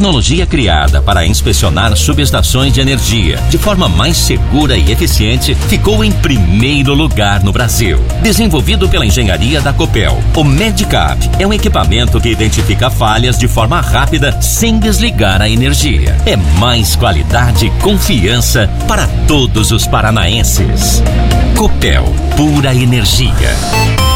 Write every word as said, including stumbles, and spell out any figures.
tecnologia criada para inspecionar subestações de energia de forma mais segura e eficiente ficou em primeiro lugar no Brasil. Desenvolvido pela engenharia da Copel, o Medicap é um equipamento que identifica falhas de forma rápida sem desligar a energia. É mais qualidade e confiança para todos os paranaenses. Copel, pura energia.